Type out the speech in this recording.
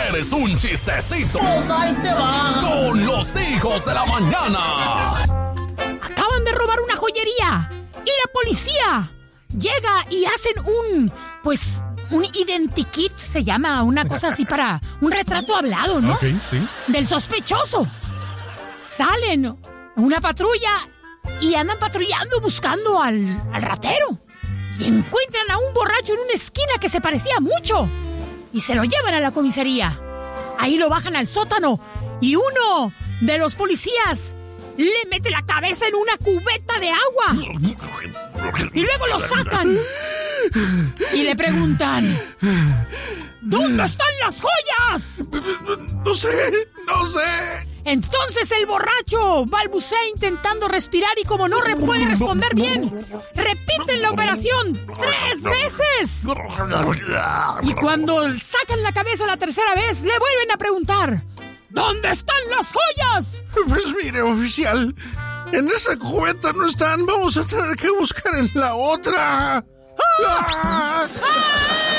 ¿Quieres un chistecito? Pues ahí te va. Con los hijos de la mañana. Acaban de robar una joyería y la policía llega y hacen un identikit, se llama, una cosa así para un retrato hablado, ¿no? Ok, sí. Del sospechoso. Salen una patrulla y andan patrullando buscando al ratero. Y encuentran a un borracho en una esquina que se parecía mucho. Y se lo llevan a la comisaría. Ahí lo bajan al sótano y uno de los policías le mete la cabeza en una cubeta de agua. Y luego lo sacan. Y le preguntan: ¿dónde están las joyas? No sé. Entonces el borracho balbucea intentando respirar y como no puede responder bien, repiten la operación 3 veces. Y cuando sacan la cabeza la tercera vez, le vuelven a preguntar: ¿dónde están las joyas? Pues mire, oficial, en esa cubeta no están. Vamos a tener que buscar en la otra. ¡Ah!